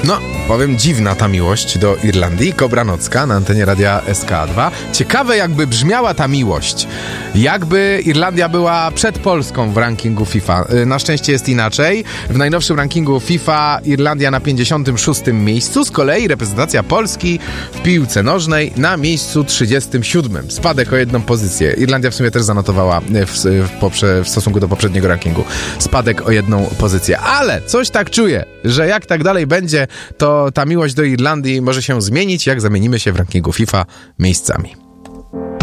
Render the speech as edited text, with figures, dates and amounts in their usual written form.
No, powiem, dziwna ta miłość do Irlandii. Kobra Nocka na antenie radia SK2. Ciekawe, jakby brzmiała ta miłość. Jakby Irlandia była przed Polską w rankingu FIFA. Na szczęście jest inaczej. W najnowszym rankingu FIFA Irlandia na 56. miejscu. Z kolei reprezentacja Polski w piłce nożnej na miejscu 37. Spadek o 1 pozycję. Irlandia w sumie też zanotowała w stosunku do poprzedniego rankingu spadek o 1 pozycję. Ale coś tak czuję, że jak tak dalej będzie, to ta miłość do Irlandii może się zmienić, jak zamienimy się w rankingu FIFA miejscami.